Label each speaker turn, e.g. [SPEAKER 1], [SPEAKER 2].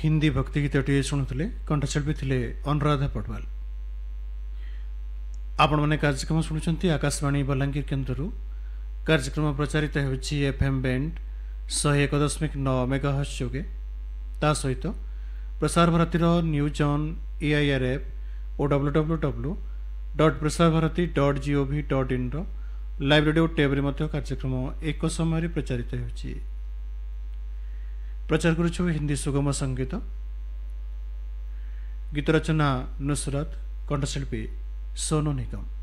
[SPEAKER 1] हिंदी भक्ति गीतटी शुणुले कंठशिल्पी थे अनुराधा पटवाल। आपण मैंने कार्यक्रम शुणुंट आकाशवाणी बलांगीर केन्द्र। कार्यक्रम प्रचारित होची एफएम बैंड 101.9 मेगाहर्ट्ज जोगे। ता सहित Prasar Bharati news on AIR और www.prasarbharati.gov.in लाइव रेडियो टैब रे कार्यक्रम एक समय प्रचारित होची। प्रचार करुछु हिंदी सुगम संगीत। गीत रचना नुसरत, कंठशिल्पी सोनू निगम।